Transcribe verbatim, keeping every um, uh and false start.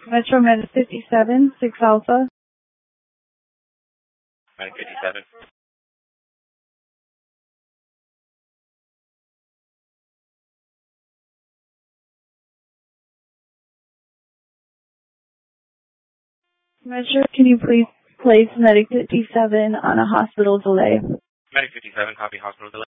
Metro Med fifty-seven, six Alpha. Med fifty-seven. Metro, can you please place Medic fifty-seven on a hospital delay? Medic fifty-seven, copy hospital delay.